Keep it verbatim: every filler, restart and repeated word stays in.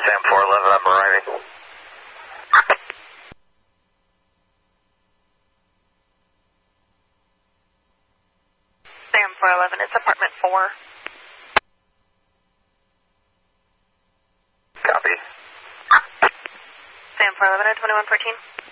Sam four eleven, I'm arriving. Sam four eleven, it's apartment four. Copy. Sam four eleven at twenty-one fourteen.